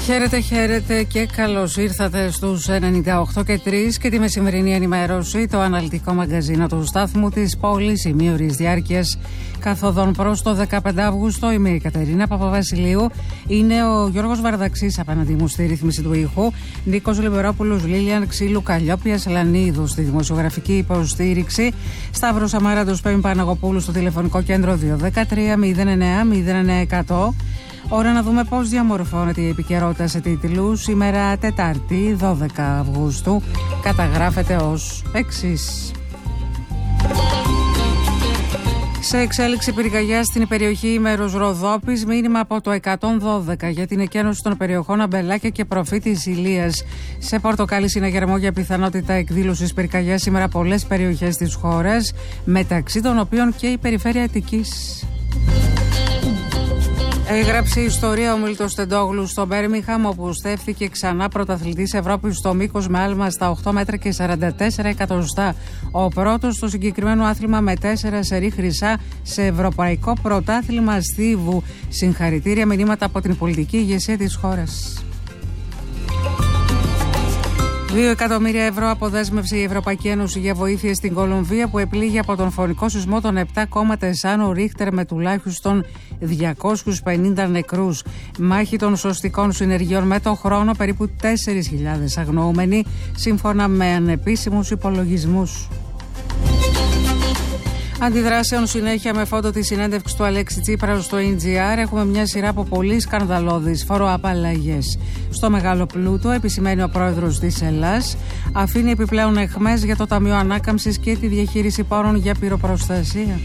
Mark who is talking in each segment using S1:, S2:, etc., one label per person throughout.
S1: Χαίρετε, χαίρετε και καλώς ήρθατε στους 98 και 3 και τη μεσημερινή ενημέρωση, το αναλυτικό μαγκαζίνο του στάθμου της πόλης ημίωρης διάρκειας καθοδόν προς το 15 Αυγούστου. Είμαι η Κατερίνα Παπαβασιλείου, είναι ο Γιώργος Βαρδαξής απέναντι μου στη ρύθμιση του ήχου, Νίκος Λιμπερόπουλος, Λίλιαν Ξύλου, Καλλιόπιας Λανίδου στη δημοσιογραφική υποστήριξη, Σταύρος Αμάραντος, Πέμπη Παναγοπούλου στο τηλεφωνικό κέντρο 213 09 0900. Ώρα να δούμε πώς διαμορφώνεται η επικαιρότητα σε τίτλους. Σήμερα Τετάρτη 12 Αυγούστου καταγράφεται ως εξής. Σε εξέλιξη πυρκαγιά στην περιοχή Μέρος Ροδόπης, μήνυμα από το 112 για την εκένωση των περιοχών Αμπελάκια και Προφήτης Ηλίας. Σε Πορτοκάλι συναγερμό για πιθανότητα εκδήλωσης πυρκαγιά σήμερα πολλές περιοχές της χώρας, μεταξύ των οποίων και η περιφέρεια Αττικής. Έγραψε ιστορία ο Μίλτος Τεντόγλου στο Μπέρμιγχαμ, όπου στέφθηκε ξανά πρωταθλητής Ευρώπης στο μήκος με άλμα στα 8 μέτρα και 44 εκατοστά. Ο πρώτος στο συγκεκριμένο άθλημα με 4 σερί χρυσά σε ευρωπαϊκό πρωτάθλημα στίβου. Συγχαρητήρια μηνύματα από την πολιτική ηγεσία της χώρας. 2 εκατομμύρια ευρώ αποδέσμευσε η Ευρωπαϊκή Ένωση για βοήθεια στην Κολομβία, που επλήγει από τον φωνικό σεισμό των 7,4 Ρίχτερ με τουλάχιστον 250 νεκρούς. Μάχη των σωστικών συνεργειών με τον χρόνο, περίπου 4.000 αγνοούμενοι, σύμφωνα με ανεπίσημους υπολογισμούς. Αντιδράσεων συνέχεια με φόντο τη συνέντευξη του Αλέξη Τσίπρα στο NGR. Έχουμε μια σειρά από πολύ σκανδαλώδεις φοροαπαλλαγές στο μεγάλο πλούτο, επισημαίνει ο πρόεδρος της Ελλάς. Αφήνει επιπλέον αιχμές για το Ταμείο Ανάκαμψης και τη διαχείριση πόρων για πυροπροστασία.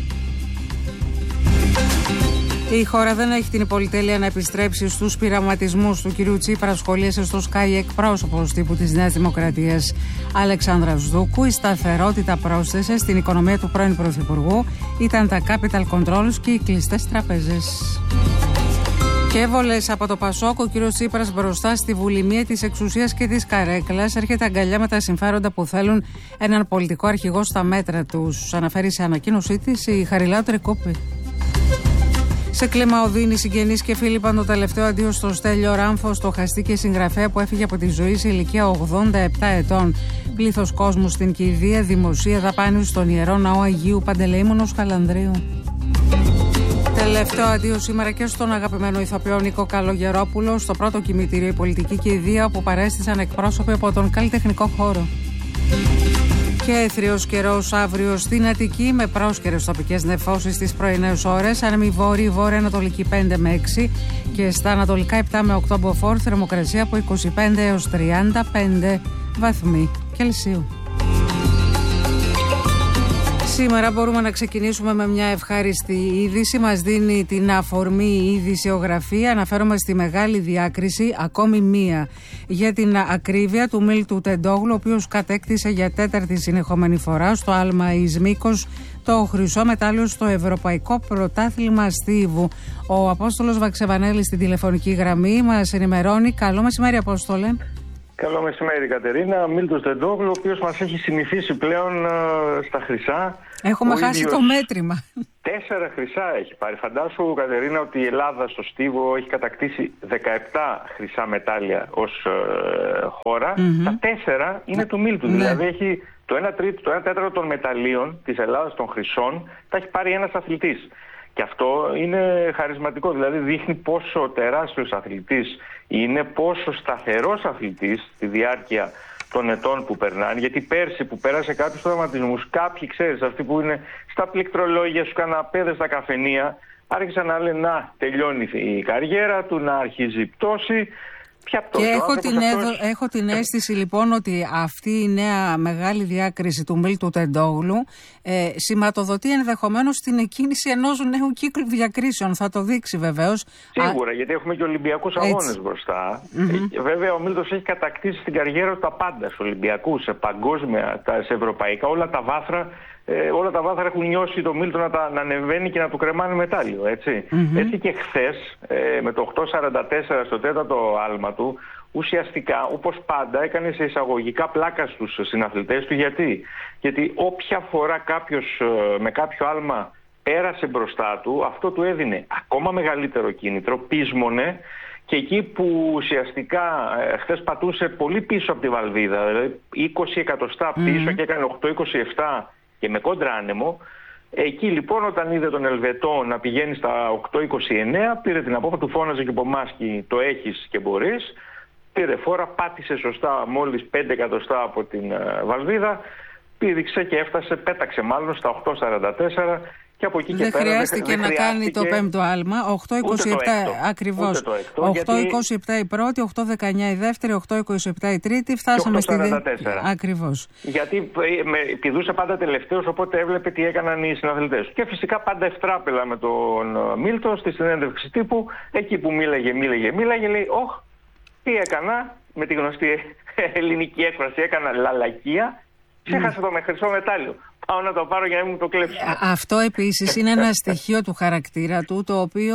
S1: Η χώρα δεν έχει την πολυτέλεια να επιστρέψει στους πειραματισμούς του κυρίου Τσίπρα, σχολίασε στο Sky εκπρόσωπος τύπου της Νέας Δημοκρατίας Αλεξάνδρας Δούκου. Η σταθερότητα, πρόσθεσε, στην οικονομία του πρώην Πρωθυπουργού ήταν τα capital controls και οι κλειστές τραπέζες. Και έβολες από το Πασόκ, ο κύριος Τσίπρας μπροστά στη βουλημία της εξουσίας και της καρέκλας έρχεται αγκαλιά με τα συμφέροντα που θέλουν έναν πολιτικό αρχηγό στα μέτρα τους, αναφέρει σε ανακοίνωσή της η Χαριλάου Τρικούπη. Σε κλίμα οδύνη, συγγενείς και φίλοι είπαν το τελευταίο αντίο στο Στέλιο Ράμφο, στοχαστή και συγγραφέα που έφυγε από τη ζωή σε ηλικία 87 ετών. Πλήθος κόσμου στην κηδεία, δημοσία δαπάνη στον Ιερό Ναό Αγίου Παντελεήμονος Χαλανδρίου. Τελευταίο αντίο σήμερα και στον αγαπημένο ηθοποιό Νίκο Καλογερόπουλο, στο πρώτο κημητήριο η πολιτική κηδεία, όπου παρέστησαν εκπρόσωποι από τον καλλιτεχνικό χώρο. Και έθριος καιρός αύριο στην Αττική, με πρόσκαιρες τοπικές νεφώσεις τις πρωινές ώρες. Άνεμη βόρεια-ανατολική 5 με 6 και στα ανατολικά 7 με 8 μποφόρ. Θερμοκρασία από 25 έως 35 βαθμοί Κελσίου. Σήμερα μπορούμε να ξεκινήσουμε με μια ευχάριστη είδηση. Μας δίνει την αφορμή η ειδησιογραφία. Αναφέρομαι στη μεγάλη διάκριση, ακόμη μία, για την ακρίβεια του Μίλτου Τεντόγλου, ο οποίος κατέκτησε για 4η συνεχόμενη φορά στο άλμα εις μήκος το χρυσό μετάλλιο στο Ευρωπαϊκό Πρωτάθλημα Στίβου. Ο Απόστολος Βαξεβανέλης στην τηλεφωνική γραμμή μας ενημερώνει. Καλό μεσημέρι, Απόστολε.
S2: Καλό μεσημέρι, Κατερίνα. Μίλτος Τεντόγλου, ο οποίος μας έχει συνηθίσει πλέον στα χρυσά.
S1: Έχουμε χάσει το μέτρημα.
S2: 4 χρυσά έχει πάρει. Φαντάσου, Κατερίνα, ότι η Ελλάδα στο Στίβο έχει κατακτήσει 17 χρυσά μετάλλια ως χώρα. Τα 4 είναι του Μίλτου. Δηλαδή έχει το 1 τέταρτο των μεταλλίων της Ελλάδας των χρυσών, τα έχει πάρει ένας αθλητής. Και αυτό είναι χαρισματικό, δηλαδή δείχνει πόσο τεράστιος αθλητής είναι, πόσο σταθερός αθλητής στη διάρκεια των ετών που περνάνε. Γιατί πέρσι που πέρασε κάποιους τραυματισμούς, κάποιοι, ξέρεις, αυτοί που είναι στα πληκτρολόγια, στους καναπέδες, στα καφενεία, άρχισαν να λένε να τελειώνει η καριέρα του, να αρχίζει η πτώση. Και
S1: έχω την αίσθηση λοιπόν ότι αυτή η νέα μεγάλη διάκριση του Μίλτου Τεντόγλου σηματοδοτεί ενδεχομένως την εκκίνηση ενός νέου κύκλου διακρίσεων. Θα το δείξει βεβαίως.
S2: Σίγουρα, γιατί έχουμε και Ολυμπιακούς αγώνες μπροστά. Βέβαια ο Μίλτος έχει κατακτήσει στην καριέρα του τα πάντα, σε Ολυμπιακούς, σε παγκόσμια, σε ευρωπαϊκά, όλα τα βάθρα. Όλα τα βάθρα έχουν νιώσει το Μίλτο να ανεβαίνει και να του κρεμάνε μετάλλιο, έτσι. Έτσι και χθες με το 8.44 στο τέταρτο άλμα του, ουσιαστικά όπως πάντα έκανε σε εισαγωγικά πλάκα στους συναθλητές του. Γιατί όποια φορά κάποιος με κάποιο άλμα πέρασε μπροστά του, αυτό του έδινε ακόμα μεγαλύτερο κίνητρο, πείσμονε και εκεί που ουσιαστικά χθες πατούσε πολύ πίσω από τη βαλβίδα, δηλαδή 20 εκατοστά πίσω και έκανε 8,27 και με κόντρα άνεμο, εκεί λοιπόν όταν είδε τον Ελβετό να πηγαίνει στα 8,29, πήρε την απόφαση, του φώναζε και από Μάσκι, το έχεις και μπορείς, πήρε φόρα, πάτησε σωστά μόλις 5 εκατοστά από την βαλβίδα, πήδηξε και έφτασε, πέταξε μάλλον στα 8,44 και από εκεί
S1: δεν
S2: και πέρα
S1: χρειάστηκε να κάνει το πέμπτο άλμα. 8,27 ακριβώς. 8,27 η πρώτη, 8,19 η δεύτερη, 8,27 η τρίτη, φτάσαμε στη ακριβώς.
S2: Γιατί πηδούσε πάντα τελευταίος, οπότε έβλεπε τι έκαναν οι συναθλητές του. Και φυσικά πάντα ευτράπελα με τον Μίλτο στη συνέντευξη τύπου, εκεί που μίλαγε, λέει, όχ, τι έκανα, με τη γνωστή ελληνική έκφραση, έκανα λαλακία, ξέχασα το με χρυσό μετάλλιο. Πάω να το πάρω για να μην το κλέψω.
S1: Αυτό επίσης είναι ένα στοιχείο του χαρακτήρα του, το οποίο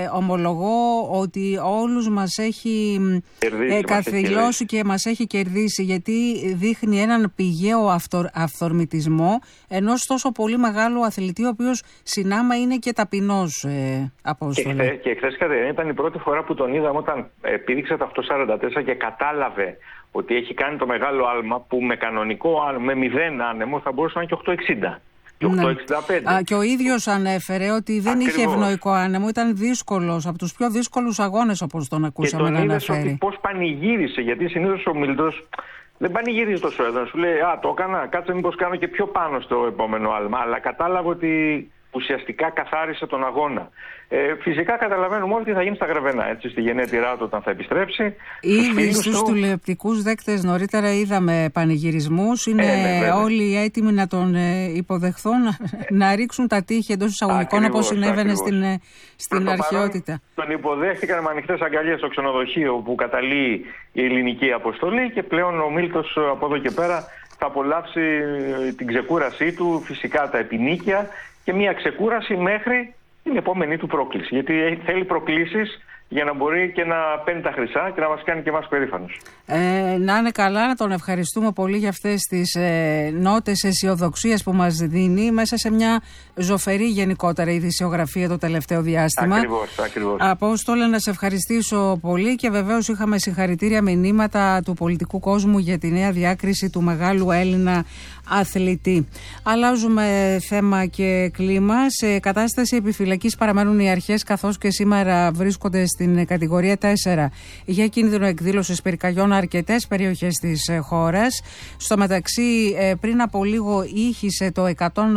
S1: ομολογώ ότι όλους μας έχει καθυλώσει και μας έχει κερδίσει, γιατί δείχνει έναν πηγαίο αυθορμητισμό ενός τόσο πολύ μεγάλου αθλητή, ο οποίος συνάμα είναι και ταπεινός, Απόστολε.
S2: Και χθες, Κατερίνα, ήταν η πρώτη φορά που τον είδαμε όταν πήδηξε τα 8,44 και κατάλαβε ότι έχει κάνει το μεγάλο άλμα, που με κανονικό άλμα, με 0 άνεμο, θα μπορούσε να είναι και 8,60 και 8,65.
S1: Και ο ίδιος ανέφερε ότι δεν είχε ευνοϊκό άνεμο, ήταν δύσκολος, από τους πιο δύσκολους αγώνες, όπως τον ακούσαμε να αναφέρει.
S2: Και τον είδες πώς πανηγύρισε, γιατί συνήθως ο Μίλτος δεν πανηγύριζε τόσο έντονα. Σου λέει, το έκανα, κάτσε μήπως κάνω και πιο πάνω στο επόμενο άλμα. Αλλά κατάλαβε ότι ουσιαστικά καθάρισε τον αγώνα. Φυσικά καταλαβαίνουμε όλοι τι θα γίνει στα Γραβενά, έτσι, στη γενέτειρά του όταν θα επιστρέψει.
S1: Ήδη στους τηλεοπτικούς δέκτες νωρίτερα είδαμε πανηγυρισμούς. Είναι όλοι έτοιμοι να τον υποδεχθούν, να ρίξουν τα τείχη εντός εισαγωγικών, όπως συνέβαινε στην αρχαιότητα.
S2: Τον υποδέχτηκαν με ανοιχτές αγκαλιές στο ξενοδοχείο που καταλύει η ελληνική αποστολή και πλέον ο Μίλτος από εδώ και πέρα θα απολαύσει την ξεκούρασή του, φυσικά τα επινίκια και μια ξεκούραση μέχρι την επόμενη του πρόκληση. Γιατί θέλει προκλήσεις για να μπορεί και να παίρνει τα χρυσά και να μας κάνει και εμάς περήφανους.
S1: Να είναι καλά, να τον ευχαριστούμε πολύ για αυτές τις νότες αισιοδοξίας που μας δίνει μέσα σε μια ζωφερή γενικότερα ειδησιογραφία το τελευταίο διάστημα.
S2: Ακριβώς.
S1: Απόστολε, να σε ευχαριστήσω πολύ και βεβαίως είχαμε συγχαρητήρια μηνύματα του πολιτικού κόσμου για τη νέα διάκριση του μεγάλου Έλληνα αθλητή. Αλλάζουμε θέμα και κλίμα. Σε κατάσταση επιφυλακής παραμένουν οι αρχές, καθώς και σήμερα βρίσκονται στην κατηγορία 4 για κίνδυνο εκδήλωσης πυρκαγιών αρκετές περιοχές της χώρας. Στο μεταξύ, πριν από λίγο ήχησε το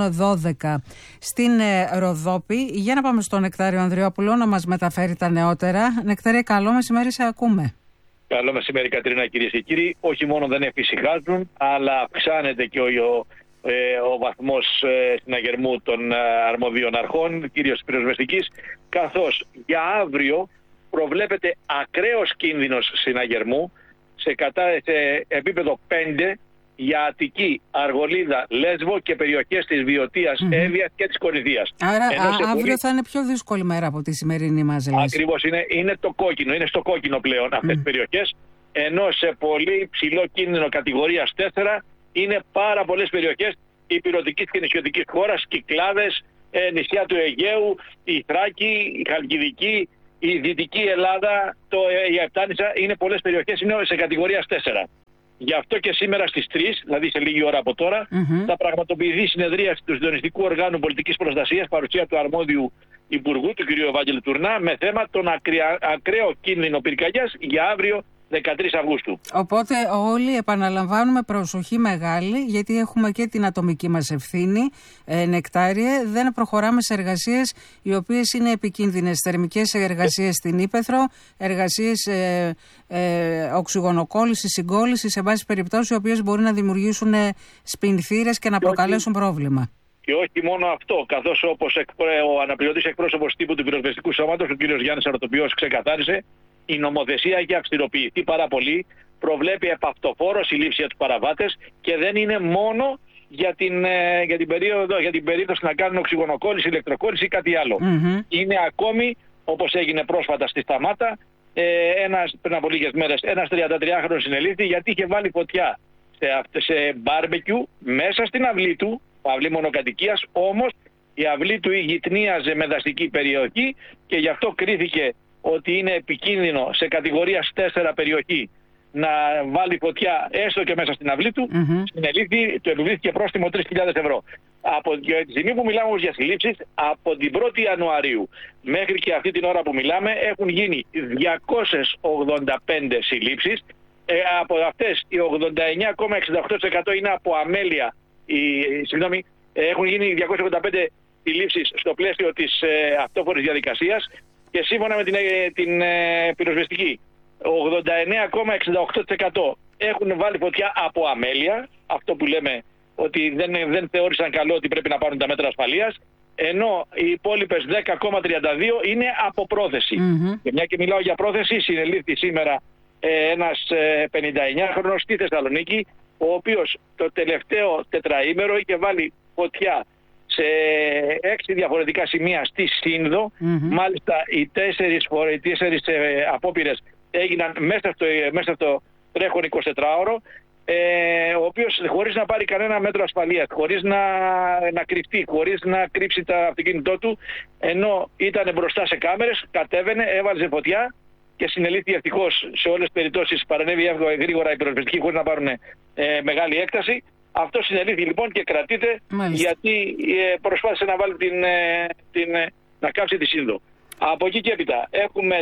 S1: 112 στην Ροδόπη. Για να πάμε στον Νεκτάριο Ανδριόπουλο να μας μεταφέρει τα νεότερα. Νεκτάρια, καλό μεσημέρι, σε ακούμε.
S3: Καλό μεσημέρι, Κατρίνα, κυρίες και κύριοι. Όχι μόνο δεν εφησυχάζουν, αλλά αυξάνεται και ο βαθμός συναγερμού των αρμοδίων αρχών, κυρίως πυροσβεστικής, καθώς για αύριο προβλέπεται ακραίος κίνδυνος συναγερμού σε επίπεδο 5 για Αττική, Αργολίδα, Λέσβο και περιοχές της Βιωτίας, Εύβοιας και της Κορινθίας.
S1: Άρα αύριο θα είναι πιο δύσκολη μέρα από τη σημερινή μας, λες.
S3: Ακριβώς, είναι το κόκκινο, είναι στο κόκκινο πλέον αυτές τις περιοχές, ενώ σε πολύ ψηλό κίνδυνο κατηγορίας 4 είναι πάρα πολλές περιοχές υπηρετικής και νησιωτικής χώρας, Κυκλάδες, νησιά του Αιγαίου, η Θράκη, η Χαλκιδική, η Δυτική Ελλάδα, η Επτάνησα, είναι πολλές περιοχές, είναι σε κατηγορίας 4. Γι' αυτό και σήμερα στις 3, δηλαδή σε λίγη ώρα από τώρα, θα πραγματοποιηθεί συνεδρίαση του Συντονιστικού Οργάνου Πολιτικής Προστασίας, παρουσία του αρμόδιου Υπουργού, του κ. Ευάγγελου Τουρνά, με θέμα τον ακραίο κίνδυνο πυρκαγιάς για αύριο 13 Αυγούστου.
S1: Οπότε όλοι επαναλαμβάνουμε προσοχή μεγάλη, γιατί έχουμε και την ατομική μας ευθύνη, Νεκτάριε. Δεν προχωράμε σε εργασίες οι οποίες είναι επικίνδυνες. Θερμικές εργασίες στην Ύπαιθρο, εργασίες οξυγονοκόλληση, συγκόλληση, σε βάση περιπτώσει, οι οποίες μπορεί να δημιουργήσουν σπινθήρες και να προκαλέσουν πρόβλημα.
S3: Και όχι μόνο αυτό, καθώς όπως ο αναπληρωτής εκπρόσωπος τύπου του πυροσβεστικού σώματος, ο κ. Γιάννης Αρωτοποιός, ξεκαθάρισε, η νομοθεσία έχει αυστηροποιηθεί πάρα πολύ, προβλέπει επαυτοφόρο συλλήψη του παραβάτες και δεν είναι μόνο για την περίπτωση να κάνουν οξυγονοκόλληση, ηλεκτροκόλληση ή κάτι άλλο. Είναι ακόμη, όπως έγινε πρόσφατα στη Σταμάτα, πριν από λίγες μέρες, ένας 33χρονος συνελήφθη γιατί είχε βάλει φωτιά σε μπάρμπεκιου μέσα στην αυλή του, αυλή μονοκατοικίας, όμως η αυλή του γειτνίαζε με δαστική περιοχή και γι' αυτό κρίθηκε ότι είναι επικίνδυνο σε κατηγορία 4 περιοχή να βάλει φωτιά έστω και μέσα στην αυλή του, συνελήφθη, του επιβλήθηκε πρόστιμο 3.000 ευρώ. Από τη στιγμή που μιλάμε όμως για συλλήψεις, από την 1η Ιανουαρίου μέχρι και αυτή την ώρα που μιλάμε έχουν γίνει 285 συλλήψεις. Από αυτές οι 89,68% είναι από αμέλεια. Έχουν γίνει 285 συλλήψεις στο πλαίσιο της αυτόφορης διαδικασίας και σύμφωνα με την πυροσβεστική 89,68% έχουν βάλει φωτιά από αμέλεια, αυτό που λέμε ότι δεν θεώρησαν καλό ότι πρέπει να πάρουν τα μέτρα ασφαλείας, ενώ οι υπόλοιπες 10,32 είναι από πρόθεση. Και μια και μιλάω για πρόθεση, συνελήφθη σήμερα ένας 59χρονος στη Θεσσαλονίκη, ο οποίος το τελευταίο τετραήμερο είχε βάλει φωτιά σε 6 διαφορετικά σημεία στη Σύνδο. Μάλιστα οι 4 απόπειρες έγιναν μέσα στο τρέχον 24ωρο, ο οποίος χωρίς να πάρει κανένα μέτρο ασφαλείας, χωρίς να κρυφτεί, χωρίς να κρύψει το αυτοκίνητό του, ενώ ήταν μπροστά σε κάμερες, κατέβαινε, έβαλε φωτιά και συνελήφθη ευτυχώς σε όλες τις περιπτώσεις. Παρανέβη γρήγορα η πυροσβεστική χωρίς να πάρουν μεγάλη έκταση. Αυτό συνελήφθη λοιπόν και κρατείται. Μάλιστα. Γιατί προσπάθησε να βάλει να κάψει τη Σύνδο. Από εκεί και έπειτα έχουμε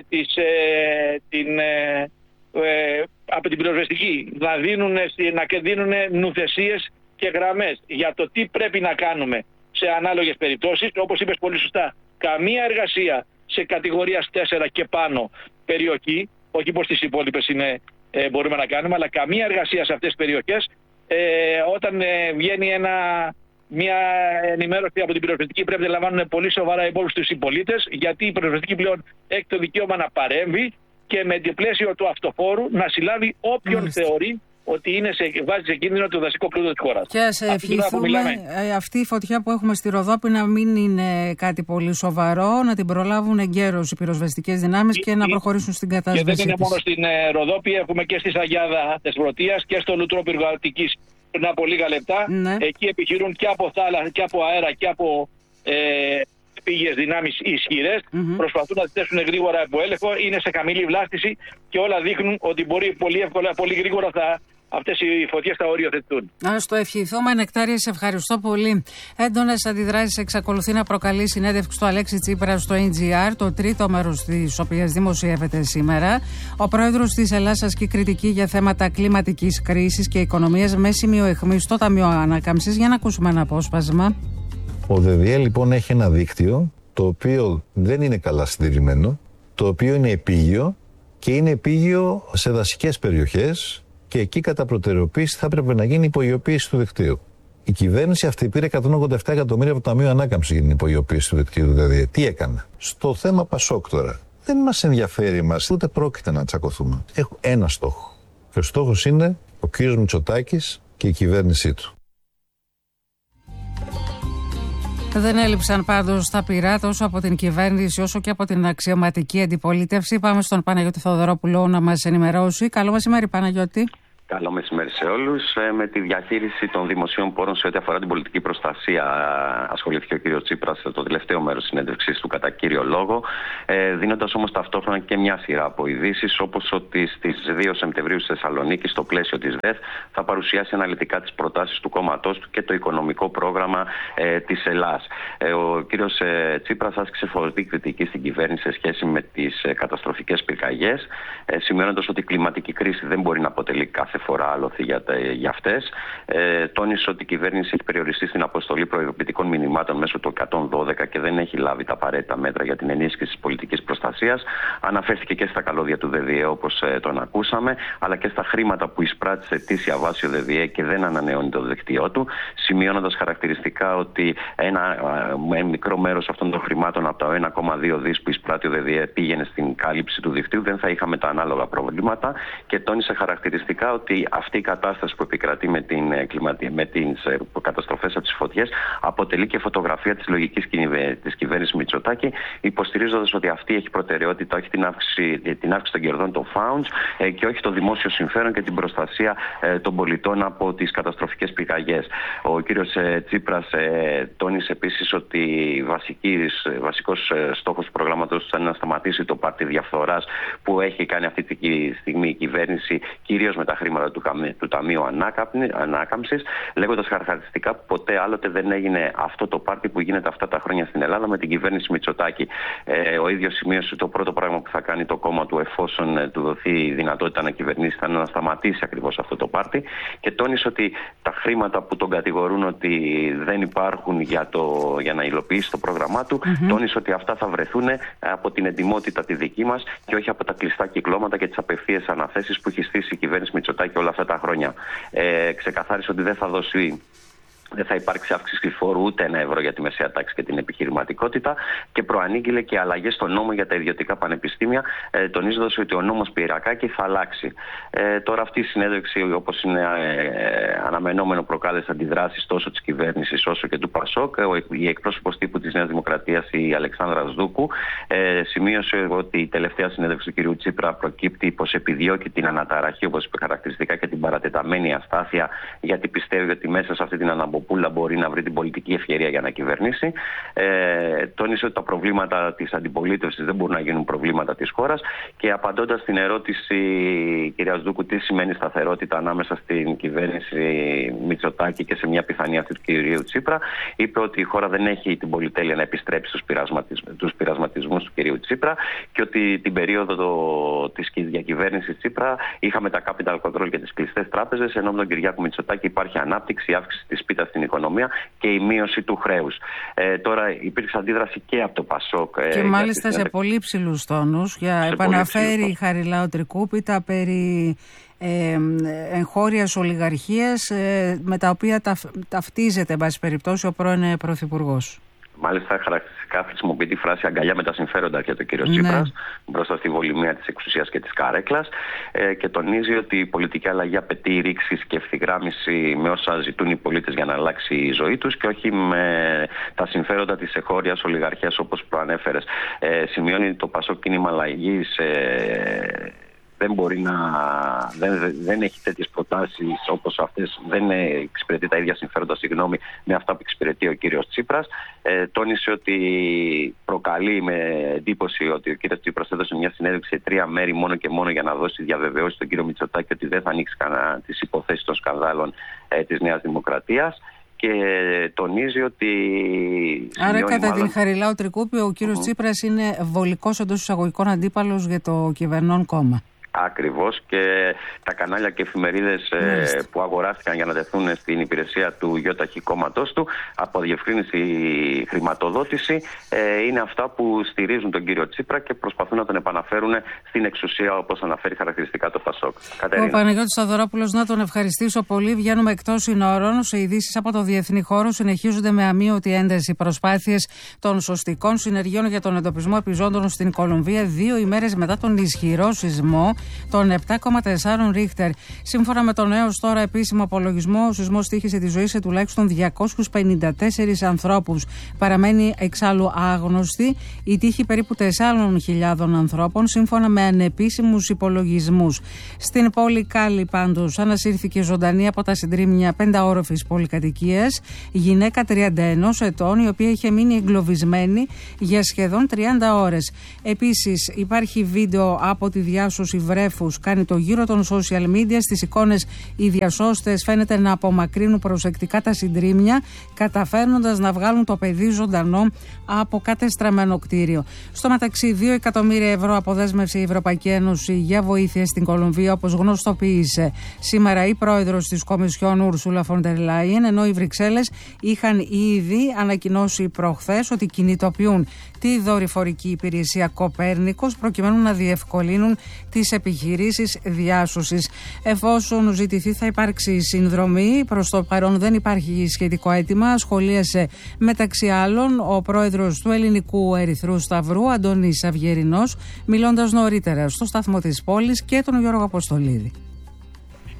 S3: από την πυροσβεστική να δίνουν νουθεσίες και γραμμές για το τι πρέπει να κάνουμε σε ανάλογες περιπτώσεις. Όπως είπες πολύ σωστά, καμία εργασία σε κατηγορίας 4 και πάνω περιοχή, όχι πως τις υπόλοιπες μπορούμε να κάνουμε, αλλά καμία εργασία σε αυτές τις περιοχές. Όταν βγαίνει μια ενημέρωση από την πυροσβεστική, πρέπει να λαμβάνουν πολύ σοβαρά υπόψη τους οι πολίτες, γιατί η πυροσβεστική πλέον έχει το δικαίωμα να παρέμβει και με το πλαίσιο του αυτοφόρου να συλλάβει όποιον θεωρεί ότι βάζει σε κίνδυνο το δασικό πλούτο της χώρας.
S1: Και ας ευχηθούμε αυτή η φωτιά που έχουμε στη Ροδόπη να μην είναι κάτι πολύ σοβαρό, να την προλάβουν εγκαίρως οι πυροσβεστικές δυνάμεις και να προχωρήσουν στην κατάσβεση.
S3: Και δεν είναι μόνο στην Ροδόπη, έχουμε και στη Σαγιάδα της Πρωτείας και στο Λουτρό Πυργοατικής πριν από λίγα λεπτά. Ναι. Εκεί επιχειρούν και από θάλασσα και από αέρα και από πήγες δυνάμεις ισχυρές, προσπαθούν να θέσουν γρήγορα από έλεγχο, είναι σε χαμηλή βλάστηση και όλα δείχνουν ότι μπορεί πολύ εύκολα, πολύ γρήγορα αυτές οι φωτιές θα οριοθετούν.
S1: Ας το ευχηθούμε. Νεκτάρια, σε ευχαριστώ πολύ. Έντονες αντιδράσεις εξακολουθεί να προκαλεί η συνέντευξη του Αλέξη Τσίπρα στο NGR, το τρίτο μέρος της οποίας δημοσιεύεται σήμερα. Ο πρόεδρος της Ελλάδας ασκεί κριτική για θέματα κλιματικής κρίσης και οικονομίας με σημείο αιχμής στο Ταμείο Ανάκαμψης. Για να ακούσουμε ένα απόσπασμα.
S4: Ο ΔΔΕ λοιπόν έχει ένα δίκτυο το οποίο δεν είναι καλά συντηρημένο, το οποίο είναι επίγειο και είναι επίγειο σε δασικές περιοχές και εκεί κατά προτεραιοποίηση θα έπρεπε να γίνει υπογειοποίηση του δικτύου. Η κυβέρνηση αυτή πήρε 187 εκατομμύρια από το Ταμείο Ανάκαμψης για την υπογειοποίηση του δικτύου ΔΔΕ. Τι έκανε? Στο θέμα Πασόκ τώρα δεν μας ενδιαφέρει εμάς, ούτε πρόκειται να τσακωθούμε. Έχω ένα στόχο και ο στόχος είναι ο κ. Μητσοτάκης και η κυβέρνησή του.
S1: Δεν έλειψαν πάντως τα πυρά τόσο από την κυβέρνηση όσο και από την αξιωματική αντιπολίτευση. Πάμε στον Παναγιώτη Θοδωρόπουλο να μας ενημερώσει. Καλό μεσημέρι, Παναγιώτη.
S5: Καλό μεσημέρι σε όλους. Με τη διαχείριση των δημοσίων πόρων σε ό,τι αφορά την πολιτική προστασία ασχολήθηκε ο κ. Τσίπρας το τελευταίο μέρος της συνέντευξης του κατά κύριο λόγο, δίνοντας όμως ταυτόχρονα και μια σειρά από ειδήσεις, όπως ότι στις 2 Σεπτεμβρίου στη Θεσσαλονίκη, στο πλαίσιο της ΔΕΘ, θα παρουσιάσει αναλυτικά τις προτάσεις του κόμματός του και το οικονομικό πρόγραμμα της Ελλάδας. Ο κ. Τσίπρας άσκησε φορτή κριτική στην κυβέρνηση σε σχέση με τις καταστροφικές πυρκαγιές, σημειώνοντας ότι η κλιματική κρίση δεν μπορεί να αποτελεί κάθε φορά άλοθη για αυτές. Τόνισε ότι η κυβέρνηση έχει περιοριστεί στην αποστολή προειδοποιητικών μηνυμάτων μέσω του 112 και δεν έχει λάβει τα απαραίτητα μέτρα για την ενίσχυση της πολιτικής προστασίας. Αναφέρθηκε και στα καλώδια του ΔΔΕ, όπως τον ακούσαμε, αλλά και στα χρήματα που εισπράττει σε αιτήσια βάση ο ΔΔΕ και δεν ανανεώνει το δίκτυό του, σημειώνοντας χαρακτηριστικά ότι ένα μικρό μέρος αυτών των χρημάτων από τα 1,2 δις που εισπράττει ο ΔΔΕ πήγαινε στην κάλυψη του δικτύου, δεν θα είχαμε τα ανάλογα προβλήματα, και τόνισε χαρακτηριστικά ότι ότι αυτή η κατάσταση που επικρατεί με τις καταστροφές από τις φωτιές αποτελεί και φωτογραφία της λογικής της κυβέρνησης Μητσοτάκη, υποστηρίζοντας ότι αυτή έχει προτεραιότητα όχι την αύξηση των κερδών των funds και όχι το δημόσιο συμφέρον και την προστασία των πολιτών από τις καταστροφικές πυρκαγιές. Ο κύριος Τσίπρας τόνισε επίσης ότι βασικός στόχος του προγράμματος ήταν να σταματήσει το πάρτι διαφθοράς που έχει κάνει αυτή τη στιγμή η κυβέρνηση, κυρίως με τα χρήματα του Ταμείου Ανάκαμψης, λέγοντας χαρακτηριστικά που ποτέ άλλοτε δεν έγινε αυτό το πάρτι που γίνεται αυτά τα χρόνια στην Ελλάδα με την κυβέρνηση Μητσοτάκη. Ο ίδιος σημείωσε το πρώτο πράγμα που θα κάνει το κόμμα του, εφόσον του δοθεί η δυνατότητα να κυβερνήσει, ήταν να σταματήσει ακριβώς αυτό το πάρτι, και τόνισε ότι τα χρήματα που τον κατηγορούν ότι δεν υπάρχουν για να υλοποιήσει το πρόγραμμά του, τόνισε ότι αυτά θα βρεθούν από την εντιμότητα τη δική μας και όχι από τα κλειστά κυκλώματα και τις απευθείας αναθέσεις που έχει στήσει η κυβέρνηση Μητσοτάκη όλα αυτά τα χρόνια. Ξεκαθάρισε ότι δεν θα υπάρξει αύξηση φόρου ούτε €1 για τη μεσαία τάξη και την επιχειρηματικότητα και προανήγγειλε και αλλαγές στο νόμο για τα ιδιωτικά πανεπιστήμια, τονίζοντας ότι ο νόμος Πυρακάκη θα αλλάξει. Τώρα αυτή η συνέντευξη, όπως είναι αναμενόμενο, προκάλεσε αντιδράσεις τόσο της κυβέρνησης όσο και του ΠΑΣΟΚ. Η εκπρόσωπος τύπου της Νέας Δημοκρατίας, η Αλεξάνδρα Σδούκου, σημείωσε ότι η τελευταία συνέντευξη του κ. Τσίπρα προκύπτει πως επιδιώκει την αναταραχή, όπως είπε χαρακτηριστικά, και την παρατεταμένη αστάθεια, γιατί πιστεύει ότι μέσα σε αυτή την αναμποπούλα μπορεί να βρει την πολιτική ευκαιρία για να κυβερνήσει. Τόνισε ότι τα προβλήματα της αντιπολίτευσης δεν μπορούν να γίνουν προβλήματα της χώρας, και απαντώντας στην ερώτηση κυρία Σδούκου τι σημαίνει σταθερότητα ανάμεσα στην κυβέρνηση Μητσοτάκη και σε μια πιθανή αυτή του κυρίου Τσίπρα, είπε ότι η χώρα δεν έχει την πολυτέλεια να επιστρέψει στους πειρασματισμούς του κυρίου Τσίπρα και ότι την περίοδο της διακυβέρνησης Τσίπρα είχαμε τα capital control και τις κλειστές τράπεζες, ενώ με τον Κυριάκο Μητσοτάκη υπάρχει ανάπτυξη, η αύξηση της πίτας στην οικονομία και η μείωση του χρέους. Τώρα υπήρξε αντίδραση και από το ΠΑΣΟΚ.
S1: Και μάλιστα σε πολύ ψηλούς τόνους. Επαναφέρει η Χαριλάου Τρικούπητα περί εγχώριας ολιγαρχίας με τα οποία ταυτίζεται, εν πάση περιπτώσει, ο πρώην Πρωθυπουργός.
S5: Μάλιστα, χαρακτηριστικά χρησιμοποιεί τη φράση αγκαλιά με τα συμφέροντα για τον κύριο Τσίπρας, μπροστά στη βολημία της εξουσίας και της καρέκλας, και τονίζει ότι η πολιτική αλλαγή απαιτεί ρήξεις και ευθυγράμμιση με όσα ζητούν οι πολίτες για να αλλάξει η ζωή τους και όχι με τα συμφέροντα της εγχώριας ολιγαρχίας, όπως προανέφερες. Σημειώνει το ΠΑΣΟΚ κίνημα αλλαγής. Δεν έχει τέτοιες προτάσεις όπως αυτές, δεν εξυπηρετεί τα ίδια συμφέροντα, με αυτά που εξυπηρετεί ο κύριος Τσίπρας. Τόνισε ότι προκαλεί με εντύπωση ότι ο κύριος Τσίπρας έδωσε μια συνέντευξη σε 3 μέρη μόνο και μόνο για να δώσει διαβεβαιώσεις στον κύριο Μητσοτάκη ότι δεν θα ανοίξει κανένα τις υποθέσεις των σκανδάλων της Νέας Δημοκρατίας. Και τονίζει ότι.
S1: Άρα, κατά την Χαριλάου Τρικούπη, ο κύριος Τσίπρας είναι βολικός εντός εισαγωγικών αντίπαλος για το κυβερνών κόμμα.
S5: Ακριβώς, και τα κανάλια και εφημερίδες που αγοράστηκαν για να τεθούν στην υπηρεσία του ΙΟΤΑΧΗ κόμματός του από διευκρίνηση χρηματοδότηση είναι αυτά που στηρίζουν τον κύριο Τσίπρα και προσπαθούν να τον επαναφέρουν στην εξουσία, όπως αναφέρει χαρακτηριστικά το ΠΑΣΟΚ.
S1: Ο Παναγιώτης Σταθωρόπουλος, να τον ευχαριστήσω πολύ. Βγαίνουμε εκτός συνόρων. Σε ειδήσεις από το διεθνή χώρο συνεχίζονται με αμείωτη ένταση προσπάθειες των σωστικών συνεργείων για τον εντοπισμό επιζώντων στην Κολομβία 2 ημέρες μετά τον ισχυρό σεισμό των 7,4 Ρίχτερ. Σύμφωνα με τον έως τώρα επίσημο απολογισμό, ο σεισμός στοίχησε τη ζωή σε τουλάχιστον 254 ανθρώπους. Παραμένει εξάλλου άγνωστη η τύχη περίπου 4.000 ανθρώπων, σύμφωνα με ανεπίσημους υπολογισμούς. Στην πόλη Κάλι, πάντως, ανασύρθηκε ζωντανή από τα συντρίμμια 5όροφης πολυκατοικίας γυναίκα 31 ετών, η οποία είχε μείνει εγκλωβισμένη για σχεδόν 30 ώρες. Επίσης, υπάρχει βίντεο από τη διάσωση βρέφους, κάνει το γύρο των social media. Στις εικόνες οι διασώστες φαίνεται να απομακρύνουν προσεκτικά τα συντρίμμια, καταφέρνοντας να βγάλουν το παιδί ζωντανό από κατεστραμμένο κτίριο. Στο μεταξύ, 2 εκατομμύρια ευρώ αποδέσμευσε η Ευρωπαϊκή Ένωση για βοήθεια στην Κολομβία, όπως γνωστοποίησε σήμερα η πρόεδρος της Κομισιόν Ούρσουλα φον ντερ Λάιεν, ενώ οι Βρυξέλλες είχαν ήδη ανακοινώσει προχθές ότι κινητοποιούν τη δορυφορική υπηρεσία Κοπέρνικος προκειμένου να διευκολύνουν τις επιχειρήσεις διάσωσης. Εφόσον ζητηθεί, θα υπάρξει συνδρομή. Προς το παρόν δεν υπάρχει σχετικό αίτημα. Σχολίασε μεταξύ άλλων ο πρόεδρος του Ελληνικού Ερυθρού Σταυρού, Αντώνης Αυγερινός, μιλώντας νωρίτερα στο σταθμό της πόλης, και τον Γιώργο Αποστολίδη.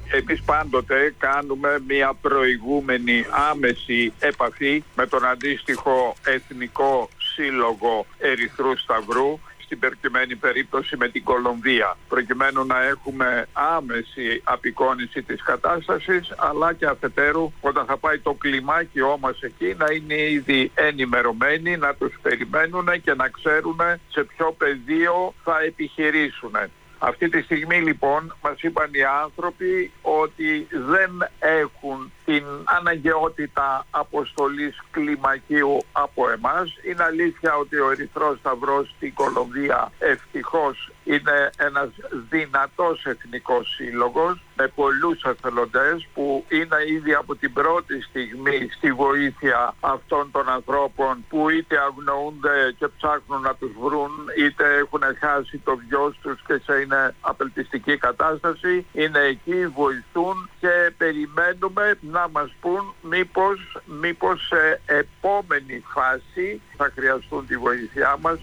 S6: εμείς πάντοτε κάνουμε μια προηγούμενη άμεση επαφή με τον αντίστοιχο Εθνικό Σύλλογο Ερυθρού Σταυρού, στην προκειμένη περίπτωση με την Κολομβία, προκειμένου να έχουμε άμεση απεικόνηση της κατάστασης, αλλά και αφετέρου όταν θα πάει το κλιμάκιό μας εκεί να είναι ήδη ενημερωμένοι, να τους περιμένουν και να ξέρουν σε ποιο πεδίο θα επιχειρήσουν. Αυτή τη στιγμή λοιπόν μας είπαν οι άνθρωποι ότι δεν έχουν την αναγκαιότητα αποστολής κλιμακίου από εμάς. Είναι αλήθεια ότι ο Ερυθρός Σταυρός στην Κολομβία ευτυχώς είναι ένας δυνατός εθνικός σύλλογος με πολλούς εθελοντές που είναι ήδη από την πρώτη στιγμή στη βοήθεια αυτών των ανθρώπων που είτε αγνοούνται και ψάχνουν να τους βρουν, είτε έχουν χάσει το γιος τους και σε είναι απελπιστική κατάσταση. Είναι εκεί, βοηθούν και περιμένουμε να μας πούν μήπως σε επόμενη φάση θα χρειαστούν τη βοήθειά μας.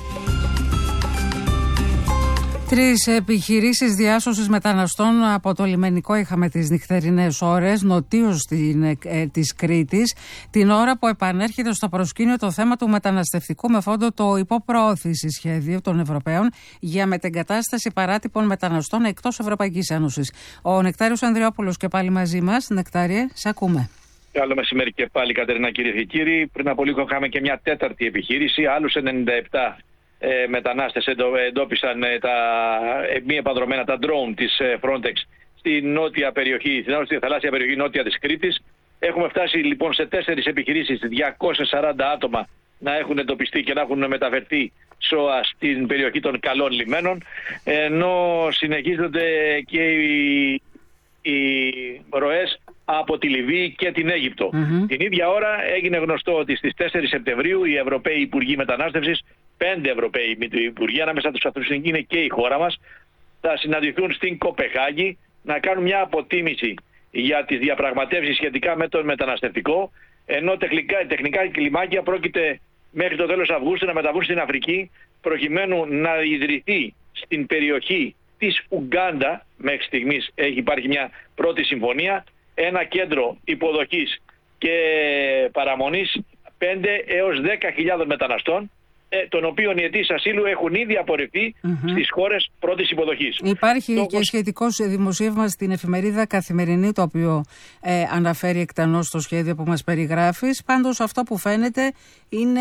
S1: 3 επιχειρήσεις διάσωσης μεταναστών από το λιμενικό είχαμε τις νυχτερινές ώρες, νοτίως της Κρήτης, την ώρα που επανέρχεται στο προσκήνιο το θέμα του μεταναστευτικού με φόντο το υποπροώθηση σχέδιο των Ευρωπαίων για μετεγκατάσταση παράτυπων μεταναστών εκτός Ευρωπαϊκής Ένωσης. Ο Νεκτάριος Ανδριόπουλος και πάλι μαζί μας. Νεκτάριε, σε ακούμε.
S3: Καλό μεσημέρι και πάλι, Κατερίνα, κυρίες και κύριοι. Πριν από λίγο είχαμε και μια τέταρτη επιχείρηση. Άλλους 97 μετανάστες εντόπισαν μη επανδρομένα τα drone της Frontex στην νότια περιοχή, στην θαλάσσια περιοχή νότια της Κρήτης. Έχουμε φτάσει λοιπόν σε 4 επιχειρήσεις, 240 άτομα να έχουν εντοπιστεί και να έχουν μεταφερθεί σώα στην περιοχή των καλών λιμένων, ενώ συνεχίζονται και οι ροές από τη Λιβύη και την Αίγυπτο. Την ίδια ώρα έγινε γνωστό ότι στις 4 Σεπτεμβρίου οι Ευρωπαίοι Υπουργοί Μετανάστευσης, 5 Ευρωπαίοι Υπουργοί, ανάμεσα τους αυτούς είναι και η χώρα μας, θα συναντηθούν στην Κοπεχάγη να κάνουν μια αποτίμηση για τις διαπραγματεύσεις σχετικά με το μεταναστευτικό, ενώ τεχνικά κλιμάκια πρόκειται μέχρι το τέλος Αυγούστου να μεταβούν στην Αφρική, προκειμένου να ιδρυθεί στην περιοχή της Ουγκάντα, μέχρι στιγμής υπάρχει μια πρώτη συμφωνία, ένα κέντρο υποδοχής και παραμονής 5 έως 10.000 μεταναστών, των οποίων οι αιτήσεις ασύλου έχουν ήδη απορριφθεί στις χώρες πρώτης υποδοχής.
S1: Υπάρχει και σχετικός δημοσίευμα στην εφημερίδα Καθημερινή, το οποίο αναφέρει εκτενώς το σχέδιο που μας περιγράφεις. Πάντως αυτό που φαίνεται είναι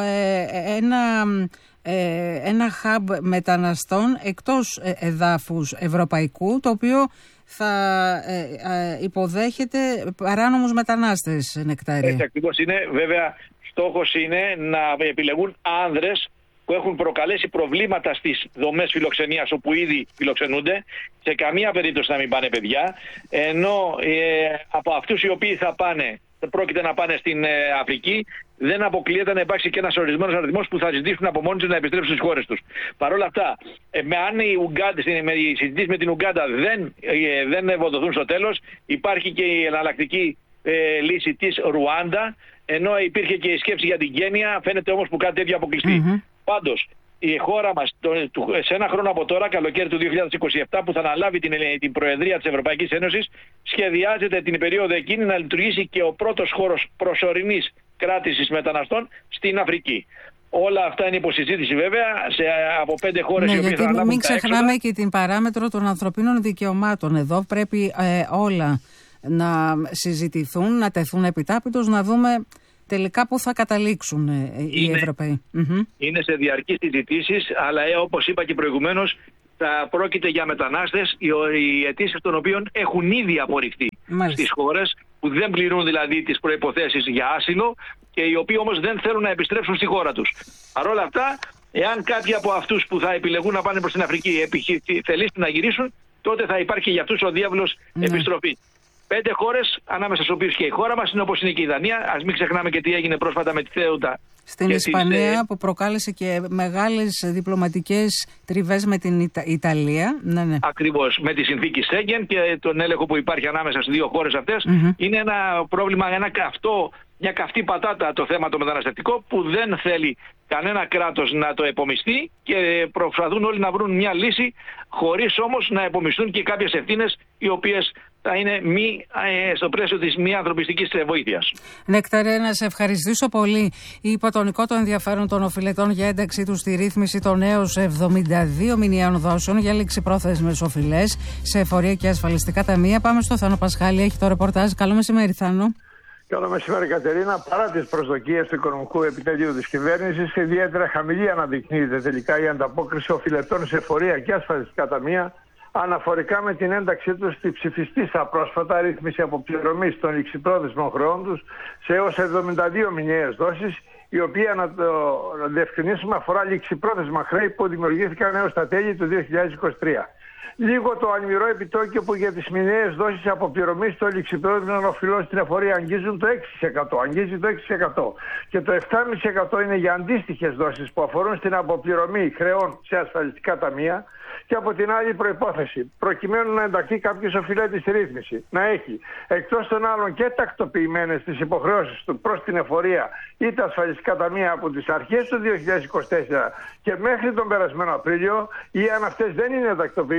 S1: ένα hub μεταναστών εκτός εδάφους ευρωπαϊκού, το οποίο θα υποδέχεται παράνομους μετανάστες, Νεκτάρια.
S3: Έτσι ακριβώς είναι. Βέβαια, στόχος είναι να επιλεγούν άνδρες που έχουν προκαλέσει προβλήματα στις δομές φιλοξενίας όπου ήδη φιλοξενούνται, σε καμία περίπτωση να μην πάνε παιδιά, ενώ από αυτούς οι οποίοι θα πρόκειται να πάνε στην Αφρική, δεν αποκλείεται να υπάρξει και ένας ορισμένος αριθμός που θα ζητήσουν από μόνοι τους να επιστρέψουν στις χώρες τους. Παρ' όλα αυτά, αν οι συζητήσεις με την Ουγκάντα δεν ευοδοθούν στο τέλος, υπάρχει και η εναλλακτική λύση της Ρουάντα, ενώ υπήρχε και η σκέψη για την Κένια, φαίνεται όμως που κάτι τέτοιο αποκλειστεί. Πάντως, η χώρα μας σε ένα χρόνο από τώρα, καλοκαίρι του 2027, που θα αναλάβει την Προεδρία της Ευρωπαϊκής Ένωσης, σχεδιάζεται την περίοδο εκείνη να λειτουργήσει και ο πρώτος χώρος προσωρινής κράτησης μεταναστών στην Αφρική. Όλα αυτά είναι υποσυζήτηση βέβαια από 5 χώρες.
S1: Ναι, γιατί μην ξεχνάμε και την παράμετρο των ανθρωπίνων δικαιωμάτων. Εδώ πρέπει όλα να συζητηθούν, να τεθούν επιτάπητος, να δούμε τελικά πού θα καταλήξουν οι Ευρωπαίοι.
S3: Είναι σε διαρκείς συζητήσεις, αλλά όπως είπα και προηγουμένως, θα πρόκειται για μετανάστες οι αιτήσεις των οποίων έχουν ήδη απορριφθεί στις χώρες, που δεν πληρούν δηλαδή τις προϋποθέσεις για άσυλο και οι οποίοι όμως δεν θέλουν να επιστρέψουν στη χώρα τους. Παρ' όλα αυτά, εάν κάποιοι από αυτούς που θα επιλεγούν να πάνε προς την Αφρική θελήσουν να γυρίσουν, τότε θα υπάρχει για αυτούς ο διάβλος επιστροφή. 5 χώρες, ανάμεσα στους οποίους και η χώρα μας, είναι όπως είναι και η Δανία. Ας μην ξεχνάμε και τι έγινε πρόσφατα με τη Θέουτα.
S1: Στην Ισπανία, που προκάλεσε και μεγάλες διπλωματικές τριβές με την Ιταλία. Ναι.
S3: Ακριβώς. Με τη συνθήκη Σέγγεν και τον έλεγχο που υπάρχει ανάμεσα στις δύο χώρες αυτές. Είναι ένα πρόβλημα, μια καυτή πατάτα το θέμα το μεταναστευτικό, που δεν θέλει κανένα κράτος να το επομιστεί και προσπαθούν όλοι να βρουν μια λύση, χωρίς όμως να επομιστούν και κάποιες ευθύνες οι οποίες θα είναι στο πλαίσιο της μη ανθρωπιστικής βοήθειας.
S1: Νεκταρία, να σε ευχαριστήσω πολύ. Υπό τον εικόνα των ενδιαφέρον των οφειλετών για ένταξή του στη ρύθμιση των έως 72 μηνιαίων δόσεων για ληξιπρόθεσμες οφειλές σε εφορία και ασφαλιστικά ταμεία. Πάμε στο Θάνο Πασχάλη, έχει το ρεπορτάζ. Καλό μεσημέρι, Θάνο.
S7: Καλό μεσημέρι, Κατερίνα. Παρά τις προσδοκίες του οικονομικού επιτελείου της κυβέρνησης, ιδιαίτερα χαμηλή αναδεικνύεται τελικά η ανταπόκριση οφειλετών σε εφορία και ασφαλιστικά ταμεία αναφορικά με την ένταξή τους στη ψηφιστήσα πρόσφατα ρύθμιση αποπληρωμής των ληξιπρόθεσμων χρεών τους σε έως 72 μηνιαίες δόσεις, η οποία, να το διευκρινίσουμε, αφορά ληξιπρόθεσμα χρέη που δημιουργήθηκαν έως τα τέλη του 2023. Λίγο το αλμυρό επιτόκιο που για τις μηνιαίες δόσεις αποπληρωμής των ληξιπρόθεσμων οφειλών στην εφορία αγγίζουν το 6%. Αγγίζει το 6%. Και το 7,5% είναι για αντίστοιχες δόσεις που αφορούν στην αποπληρωμή χρεών σε ασφαλιστικά ταμεία. Και από την άλλη προϋπόθεση, προκειμένου να ενταχθεί κάποιος οφειλέτης στη ρύθμιση, να έχει εκτός των άλλων και τακτοποιημένες τις υποχρεώσεις του προς την εφορία ή τα ασφαλιστικά ταμεία από τις αρχές του 2024 και μέχρι τον περασμένο Απρίλιο, ή αν αυτές δεν είναι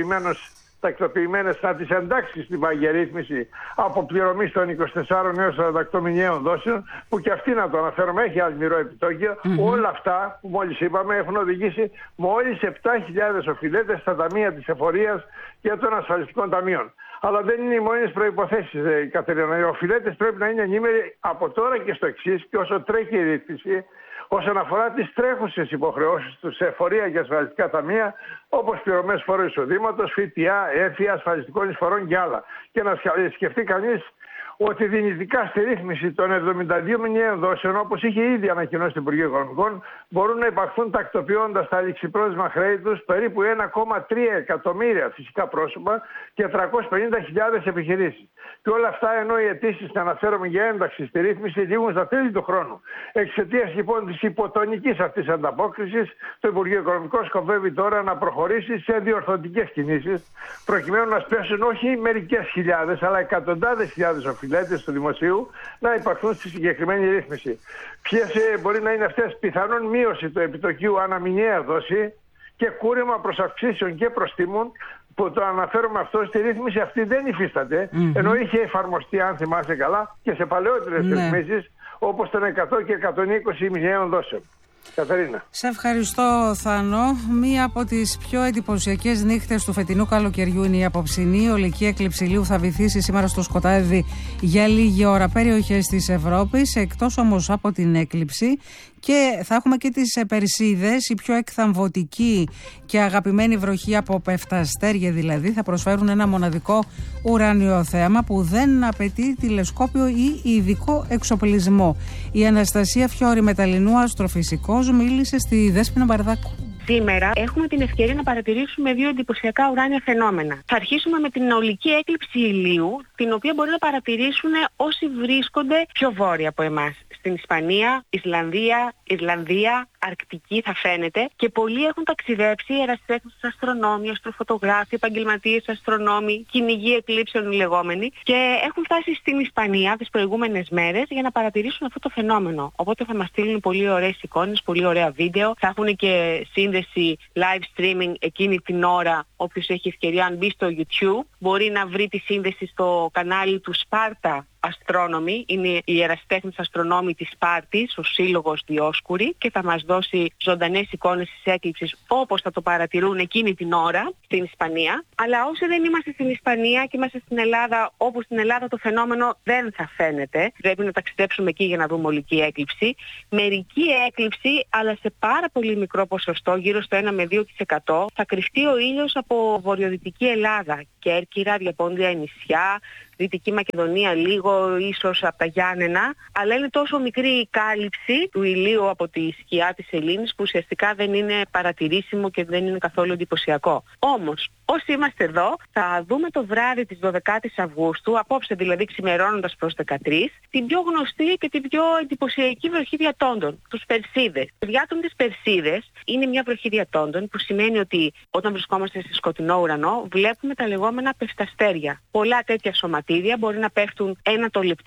S7: τακτοποιημένες να τις εντάξει στην πάγια ρύθμιση αποπληρωμής των 24 έως 48 μηνιαίων δόσεων, που και αυτή, να το αναφέρουμε, έχει αλμυρό επιτόκιο. Όλα αυτά που μόλις είπαμε έχουν οδηγήσει μόλις 7.000 οφειλέτες στα ταμεία της εφορίας και των ασφαλιστικών ταμείων. Αλλά δεν είναι οι μόνες προϋποθέσεις, Κατερίνα. Οι οφειλέτες πρέπει να είναι ενήμεροι από τώρα και στο εξής, και όσο τρέχει η ρύθμιση, όσον αφορά τις τρέχουσες υποχρεώσεις τους σε εφορία και ασφαλιστικά ταμεία, όπως πληρωμές φόρου εισοδήματος, ΦΠΑ, ΕΦΗ, ασφαλιστικών εισφορών και άλλα. Και να σκεφτεί κανείς ότι δυνητικά στη ρύθμιση των 72 μηνιαίων δόσεων, όπως είχε ήδη ανακοινώσει το Υπουργείο Οικονομικών, μπορούν να υπαχθούν τακτοποιώντας τα ληξιπρόθεσμα χρέη τους περίπου 1,3 εκατομμύρια φυσικά πρόσωπα και 350.000 επιχειρήσεις. Και όλα αυτά, ενώ οι αιτήσεις να αναφέρομαι για ένταξη στη ρύθμιση λήγουν στα τέλη του χρόνου. Εξαιτίας λοιπόν της υποτονικής αυτής ανταπόκρισης, το Υπουργείο Οικονομικών σκοπεύει τώρα να προχωρήσει σε διορθωτικές κινήσεις, προκειμένου να σπέσουν όχι μερικές χιλιάδες, αλλά εκατοντάδες χιλιάδες οφειλέτες του δημοσίου να υπαρχούν στη συγκεκριμένη ρύθμιση. Ποιες μπορεί να είναι αυτές? Πιθανόν μείωση του επιτοκίου αναμηνιαία δόση και κούρεμα προς αυξήσεων και προστίμων, που το αναφέρουμε αυτό στη ρύθμιση αυτή δεν υφίσταται, ενώ είχε εφαρμοστεί, αν θυμάσαι καλά, και σε παλαιότερες ρυθμίσεις, όπως των 100 και 120 μηνιαίων δόσεων. Κατερίνα.
S1: Σε ευχαριστώ, Θάνο. Μία από τις πιο εντυπωσιακές νύχτες του φετινού καλοκαιριού είναι η απόψινή. Η ολική έκλειψη ηλίου θα βυθίσει σήμερα στο σκοτάδι για λίγη ώρα περιοχές της Ευρώπης, εκτός όμως από την έκλειψη. Και θα έχουμε και τις Περσίδες, η πιο εκθαμβωτική και αγαπημένη βροχή από πεφταστέρια δηλαδή, θα προσφέρουν ένα μοναδικό ουράνιο θέαμα που δεν απαιτεί τηλεσκόπιο ή ειδικό εξοπλισμό. Η Αναστασία Φιώρη, Μεταλλινού αστροφυσικός, μίλησε στη Δέσποινα Μπαρδάκου.
S8: Σήμερα έχουμε την ευκαιρία να παρατηρήσουμε δύο εντυπωσιακά ουράνια φαινόμενα. Θα αρχίσουμε με την ολική έκλειψη ηλίου, την οποία μπορεί να παρατηρήσουν όσοι βρίσκονται πιο βόρεια από εμάς. Στην Ισπανία, Ισλανδία, Ιρλανδία, Αρκτική θα φαίνεται, και πολλοί έχουν ταξιδέψει, ερασιτέχνες αστρονόμοι, αστροφωτογράφοι, επαγγελματίες αστρονόμοι, κυνηγοί εκλήψεων οι λεγόμενοι, και έχουν φτάσει στην Ισπανία τις προηγούμενες μέρες για να παρατηρήσουν αυτό το φαινόμενο. Οπότε θα μας στείλουν πολύ ωραίες εικόνες, πολύ ωραία βίντεο. Θα έχουν και σύνδεση live streaming εκείνη την ώρα. Όποιος έχει ευκαιρία, αν μπει στο YouTube, μπορεί να βρει τη σύνδεση στο κανάλι του Σπάρτα Αστρόνομοι. Είναι οι ερασιτέχνες αστρονόμοι της Σπάρτης, ο σύλλογος Διόσκουρη, και θα μας δώσει ζωντανές εικόνες της έκλειψης όπως θα το παρατηρούν εκείνη την ώρα στην Ισπανία. Αλλά όσοι δεν είμαστε στην Ισπανία και είμαστε στην Ελλάδα, όπου στην Ελλάδα το φαινόμενο δεν θα φαίνεται, πρέπει να ταξιδέψουμε εκεί για να δούμε ολική έκλειψη. Μερική έκλειψη, αλλά σε πάρα πολύ μικρό ποσοστό, γύρω στο 1 με 2%, θα κρυφτεί ο ήλιος από βορειοδυτική Ελλάδα, Κέρκυρα, Διαπόντια, νησιά, Δυτική Μακεδονία, λίγο ίσως από τα Γιάννενα, αλλά είναι τόσο μικρή η κάλυψη του ηλίου από τη σκιά της σελήνης που ουσιαστικά δεν είναι παρατηρήσιμο και δεν είναι καθόλου εντυπωσιακό. Όμως, όσοι είμαστε εδώ, θα δούμε το βράδυ της 12ης Αυγούστου, απόψε δηλαδή ξημερώνοντας προς 13, την πιο γνωστή και την πιο εντυπωσιακή βροχή διατόντων, τους Περσίδες. Οι διάτοντες Περσίδες είναι μια βροχή διατόντων που σημαίνει ότι όταν βρισκόμαστε σε σκοτεινό ουρανό, βλέπουμε τα λεγόμενα πεφταστέρια. Πολλά τέτοια σωματίδια μπορεί να πέφτουν 1 το λεπτό,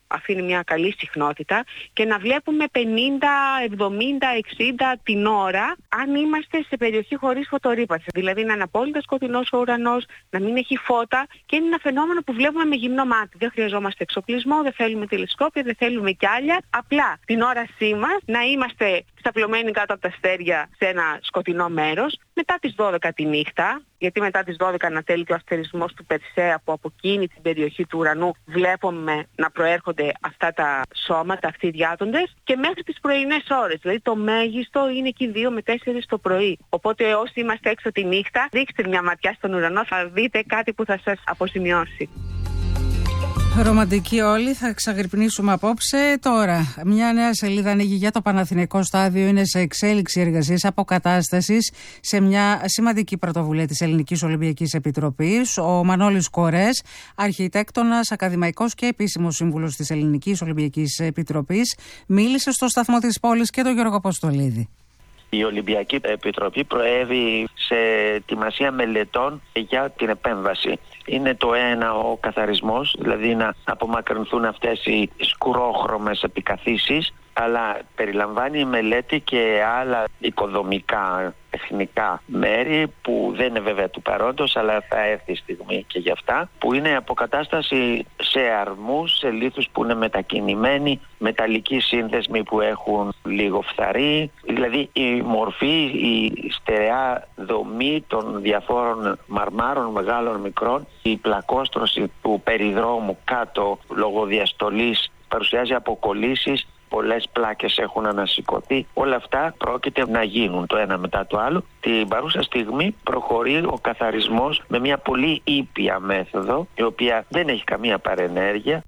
S8: αφήνει μια καλή συχνότητα, και να βλέπουμε 50, 70, 60 την ώρα αν είμαστε σε περιοχή χωρίς φωτορύπανση. Δηλαδή να είναι απόλυτα σκοτεινός ο ουρανός, να μην έχει φώτα, και είναι ένα φαινόμενο που βλέπουμε με γυμνό μάτι. Δεν χρειαζόμαστε εξοπλισμό, δεν θέλουμε τηλεσκόπια, δεν θέλουμε κι άλλα. Απλά την όρασή μας να είμαστε σταπλωμένοι κάτω από τα αστέρια σε ένα σκοτεινό μέρος, μετά τις 12 τη νύχτα, γιατί μετά τις 12 ανατέλει και ο αστερισμός του Περσέα, που από εκείνη την περιοχή του ουρανού βλέπουμε να προέρχονται αυτά τα σώματα, αυτοί οι διάδοντες, και μέχρι τις πρωινές ώρες. Δηλαδή το μέγιστο είναι εκεί 2 με 4 το πρωί. Οπότε όσοι είμαστε έξω τη νύχτα, ρίξτε μια ματιά στον ουρανό, θα δείτε κάτι που θα σας αποζημιώσει.
S1: Ρομαντικοί όλοι, θα ξαγρυπνήσουμε απόψε. Τώρα, μια νέα σελίδα ανοίγει για το Παναθηναϊκό Στάδιο. Είναι σε εξέλιξη εργασίας αποκατάστασης σε μια σημαντική πρωτοβουλία της Ελληνικής Ολυμπιακής Επιτροπής. Ο Μανώλης Κορές, αρχιτέκτονας, ακαδημαϊκός και επίσημος σύμβουλος της Ελληνικής Ολυμπιακής Επιτροπής, μίλησε στο σταθμό της πόλης και τον Γιώργο Αποστολίδη.
S9: Η Ολυμπιακή Επιτροπή προέβη σε ετοιμασία μελετών για την επέμβαση. Είναι το ένα ο καθαρισμός, δηλαδή να απομακρυνθούν αυτές οι σκουρόχρωμες επικαθίσεις, αλλά περιλαμβάνει η μελέτη και άλλα οικοδομικά τεχνικά μέρη που δεν είναι βέβαια του παρόντος, αλλά θα έρθει η στιγμή και γι' αυτά, που είναι αποκατάσταση σε αρμούς, σε λίθους που είναι μετακινημένοι, μεταλλικοί σύνδεσμοι που έχουν λίγο φθαρεί, δηλαδή η μορφή, η στερεά δομή των διαφόρων μαρμάρων μεγάλων μικρών, η πλακόστρωση του περιδρόμου κάτω λόγω διαστολής παρουσιάζει αποκολλήσεις. Πολλές πλάκες έχουν ανασηκωθεί. Όλα αυτά πρόκειται να γίνουν το ένα μετά το άλλο. Την παρούσα στιγμή προχωρεί ο καθαρισμός με μια πολύ ήπια μέθοδο, η οποία δεν έχει καμία παρενέργεια.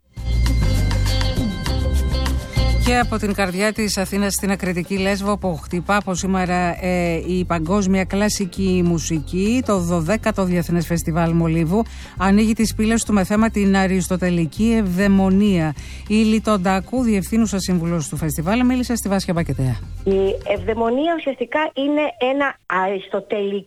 S1: Και από την καρδιά της Αθήνας στην ακριτική Λέσβο, που χτυπά από σήμερα η παγκόσμια κλασική μουσική, το 12ο Διεθνές Φεστιβάλ Μολύβου ανοίγει τις πύλες του με θέμα την αριστοτελική ευδαιμονία. Η Λιτοντάκου, διευθύνουσα σύμβουλος του φεστιβάλ, μίλησε στη Βάσια Μπακετέα.
S10: Η ευδαιμονία ουσιαστικά είναι ένα αριστοτελικό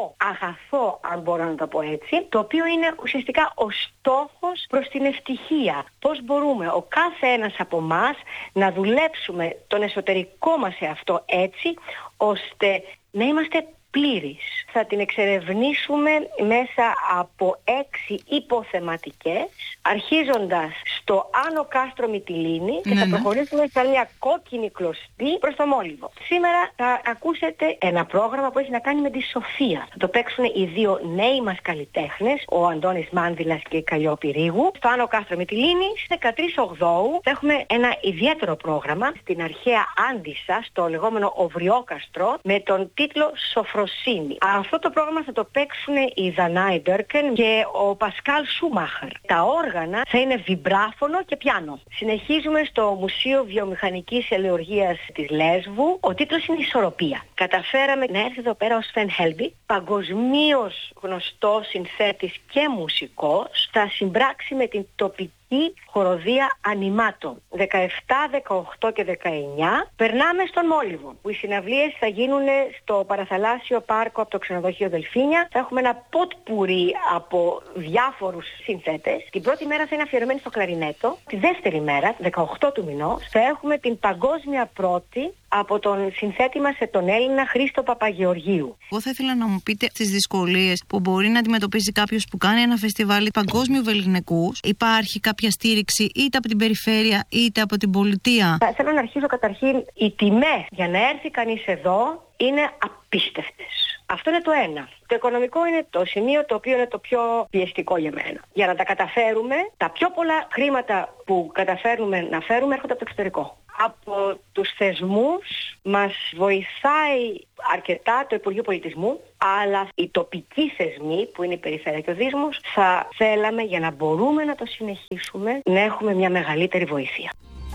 S10: αγαθό, αν μπορώ να το πω έτσι, το οποίο είναι ουσιαστικά ο στόχος προς την ευτυχία. Πώς μπορούμε ο κάθε ένας από εμάς να δουλέψουμε τον εσωτερικό μας εαυτό έτσι, ώστε να είμαστε πλήρης. Θα την εξερευνήσουμε μέσα από 6 υποθεματικές, αρχίζοντας στο Άνω Κάστρο Μυτιλήνη και θα προχωρήσουμε σε μια κόκκινη κλωστή προς το Μόλιβο. Σήμερα θα ακούσετε ένα πρόγραμμα που έχει να κάνει με τη Σοφία. Θα το παίξουν οι δύο νέοι μας καλλιτέχνες, ο Αντώνης Μάνδυλας και η Καλλιόπη Ρίγου. Στο Άνω Κάστρο Μυτιλήνη, στις 13 Οκτώου, θα έχουμε ένα ιδιαίτερο πρόγραμμα στην αρχαία Άντισσα, στο λεγόμενο Οβριόκαστρο, με τον τίτλο Σοφροσύνη. Αυτό το πρόγραμμα θα το παίξουν η Δανάη Ντέρκεν και ο Πασκάλ Σούμαχερ. Τα όργανα θα είναι βιμπράφωνο και πιάνο. Συνεχίζουμε στο Μουσείο Βιομηχανικής Ελεουργίας της Λέσβου. Ο τίτλος είναι Ισορροπία. Καταφέραμε να έρθει εδώ πέρα ο Σφεν Χέλμπι, παγκοσμίως γνωστός συνθέτης και μουσικός. Θα συμπράξει με την τοπική χοροδία Ανιμάτο. 17, 18 και 19 περνάμε στον Μόλιβο, που οι συναυλίες θα γίνουν στο παραθαλάσσιο πάρκο από το ξενοδοχείο Δελφίνια. Θα έχουμε ένα ποτπουρί από διάφορους συνθέτες. Την πρώτη μέρα θα είναι αφιερωμένη στο κλαρινέτο. Τη δεύτερη μέρα, 18 του μηνός, θα έχουμε την παγκόσμια πρώτη από τον συνθέτη μας, τον Έλληνα Χρήστο Παπαγεωργίου.
S11: Εγώ θα ήθελα να μου πείτε τις δυσκολίες που μπορεί να αντιμετωπίσει κάποιος που κάνει ένα φεστιβάλ παγκόσμιου βεληνικούς. Υπάρχει κάποια στήριξη είτε από την περιφέρεια είτε από την πολιτεία?
S10: Θέλω να αρχίσω καταρχήν. Οι τιμές για να έρθει κανείς εδώ είναι απίστευτες. Αυτό είναι το ένα. Το οικονομικό είναι το σημείο το οποίο είναι το πιο πιεστικό για μένα. Για να τα καταφέρουμε, τα πιο πολλά χρήματα που καταφέρνουμε να φέρουμε έρχονται από το εξωτερικό. Από τους θεσμούς μας βοηθάει αρκετά το Υπουργείο Πολιτισμού, αλλά οι τοπικοί θεσμοί που είναι η Περιφέρεια και ο Δήμος θα θέλαμε, για να μπορούμε να το συνεχίσουμε, να έχουμε μια μεγαλύτερη βοήθεια.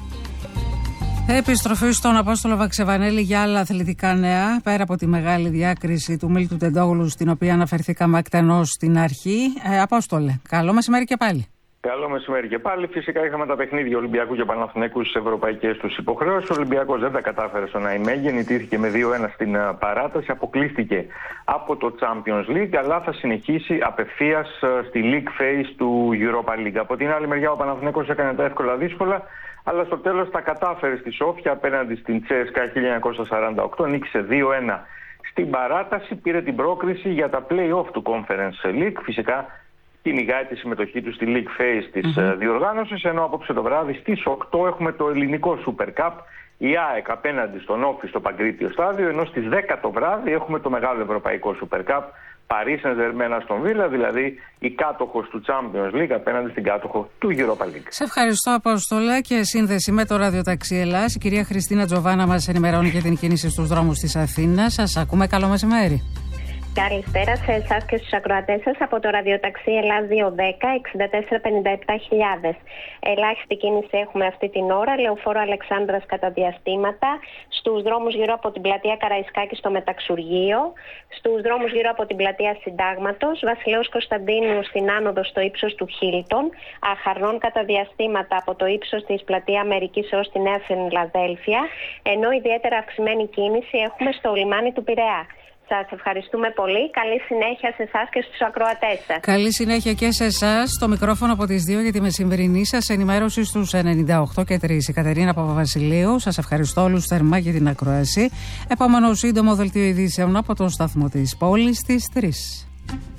S1: Επιστροφή στον Απόστολο Βαξεβανέλη για άλλα αθλητικά νέα, πέρα από τη μεγάλη διάκριση του Μίλτου Τεντόγλου, στην οποία αναφερθήκαμε εκτενώς στην αρχή. Απόστολε, καλό μεσημέρι και πάλι.
S2: Καλό μεσημέρι και πάλι. Φυσικά είχαμε τα παιχνίδια Ολυμπιακού και Παναθηναϊκού στις ευρωπαϊκές τους υποχρεώσεις. Ο Ολυμπιακός δεν τα κατάφερε στο Ναϊμέ, νικήθηκε με 2-1 στην παράταση, αποκλείστηκε από το Champions League, αλλά θα συνεχίσει απευθείας στη League Phase του Europa League. Από την άλλη μεριά ο Παναθηναϊκός έκανε τα εύκολα δύσκολα, αλλά στο τέλος τα κατάφερε στη Σόφια απέναντι στην CSKA 1948, νίκησε 2-1 στην παράταση, πήρε την πρόκριση για τα play-off του Conference League. Φυσικά κυνηγάει τη συμμετοχή του στη League Phase της διοργάνωσης, ενώ απόψε το βράδυ στις 8 έχουμε το ελληνικό Super Cup, η ΑΕΚ απέναντι στον Όφη στο Παγκρίτιο στάδιο, ενώ στις 10 το βράδυ έχουμε το μεγάλο ευρωπαϊκό Super Cup, Paris Saint-Germain στον Βίλα, δηλαδή η κάτοχος του Champions League απέναντι στην κάτοχο του Europa League.
S1: Σε ευχαριστώ, Απόστολε, και σύνδεση με το ραδιοταξί Ελλάς. Η κυρία Χριστίνα Τζοβάνα μας ενημερώνει για την κίνηση στους δρόμους της Αθήνας. Σας ακούμε, καλό μεσημέρι.
S12: Καλησπέρα σε εσάς και στους ακροατές σας από το ραδιοταξί Ελλάς 210 6457.000. Ελάχιστη κίνηση έχουμε αυτή την ώρα, λεωφόρο Αλεξάνδρας κατά διαστήματα, στους δρόμους γύρω από την πλατεία Καραϊσκάκη στο Μεταξουργείο, στους δρόμους γύρω από την πλατεία Συντάγματος, Βασιλέως Κωνσταντίνου στην άνοδο στο ύψος του Χίλτον, Αχαρνών κατά διαστήματα από το ύψος της πλατεία Αμερικής έως τη Νέα Φιλαδέλφια, ενώ ιδιαίτερα αυξημένη κίνηση έχουμε στο λιμάνι του Πειραιά. Σας ευχαριστούμε πολύ. Καλή συνέχεια σε εσάς και στους ακροατές σας.
S1: Καλή συνέχεια και σε εσάς. Στο μικρόφωνο από τις 2 για τη μεσημβρινή σας ενημέρωση στους 98 και 3. Η Κατερίνα Παπαβασιλείου. Σας ευχαριστώ όλους θερμά για την ακρόαση. Επόμενο σύντομο δελτίο ειδήσεων από τον σταθμό της πόλης στις 3.